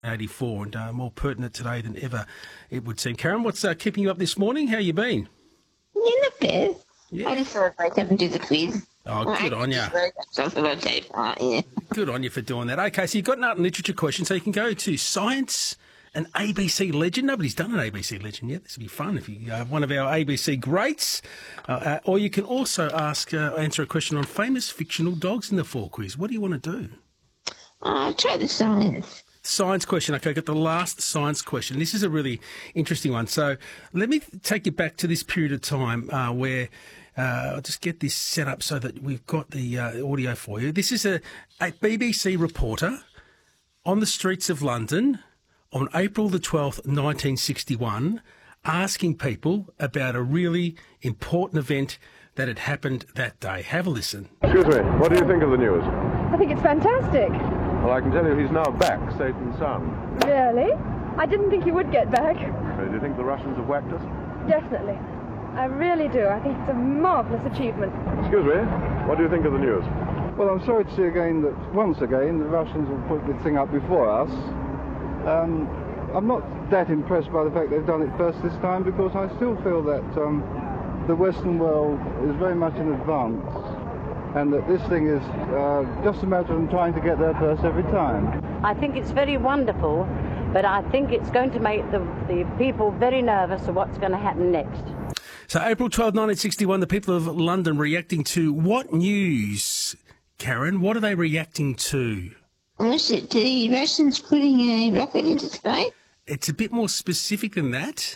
84 and more pertinent today than ever, it would seem. Karen, what's keeping you up this morning? How you been? Yeah, not bad. Yeah. I just thought I'd wake up and do the quiz. Oh, good on you. So I thought I'd take part, yeah. Good on you for doing that. Okay, so you've got an art and literature question, so you can go to science and ABC legend. Nobody's done an ABC legend yet. This will be fun if you have one of our ABC greats. Or you can also answer a question on famous fictional dogs in the 4 quiz. What do you want to do? I'll try the science. Science question. Okay, I got the last science question. This is a really interesting one. So let me take you back to this period of time where I'll just get this set up so that we've got the audio for you. This is a BBC reporter on the streets of London on April the 12th, 1961, asking people about a really important event that had happened that day. Have a listen. Excuse me, what do you think of the news? I think it's fantastic. Well, I can tell you he's now back, safe and sound. Really? I didn't think he would get back. Do you think the Russians have whacked us? Definitely. I really do. I think it's a marvellous achievement. Excuse me, what do you think of the news? Well, I'm sorry to see again that, once again, the Russians have put the thing up before us. I'm not that impressed by the fact they've done it first this time, because I still feel that the Western world is very much in advance, and that this thing is just a matter of them trying to get there first every time. I think it's very wonderful, but I think it's going to make the people very nervous of what's going to happen next. So April 12, 1961, the people of London reacting to what news, Karen? What are they reacting to? Was it the Russians putting a rocket into space? It's a bit more specific than that.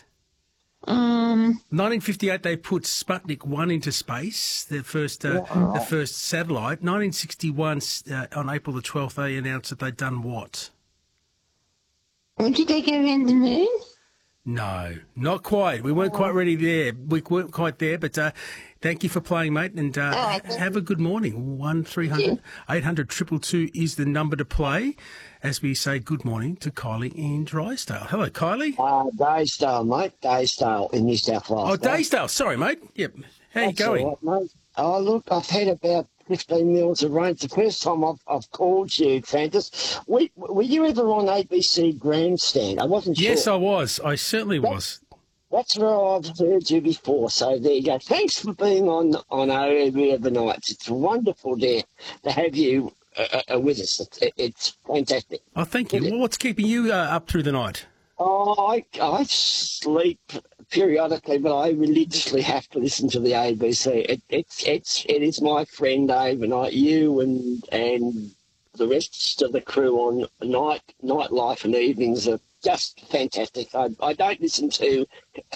1958, they put Sputnik 1 into space, the first satellite. 1961, on April the 12th, they announced that they'd done what? Did they go around the moon? No, not quite. We weren't quite ready there. We weren't quite there, but thank you for playing, mate, and have a good morning. 1300 800 222 is the number to play as we say good morning to Kylie in Drysdale. Hello, Kylie. Daysdale, mate. Daysdale in New South Wales. Oh, Daysdale. Sorry, mate. Yep. How you going? All right, mate. Oh, look, I've had about 15 meals of rain. It's the first time I've called you, Francis. Were you ever on ABC Grandstand? I wasn't sure. Yes, I was. I certainly was. That's where I've heard you before, so there you go. Thanks for being on every other night. It's wonderful to have you with us. It's fantastic. Oh, thank you. Well, what's keeping you up through the night? Oh, I sleep periodically, but I religiously have to listen to the ABC. It is my friend Dave and you and the rest of the crew on nightlife and evenings are just fantastic. I don't listen to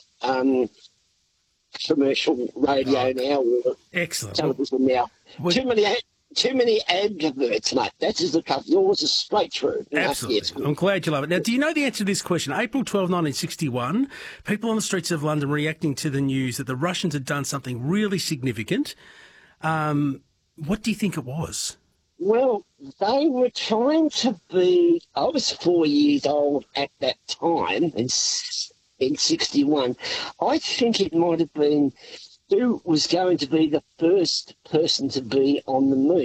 commercial radio now or excellent television now. Too many adverts, mate. That is the cut. Yours is straight through. Absolutely. I'm glad you love it. Now, do you know the answer to this question? April 12, 1961, people on the streets of London reacting to the news that the Russians had done something really significant. What do you think it was? Well, they were trying to be... I was 4 years old at that time, in 61. I think it might have been who was going to be the first person to be on the moon.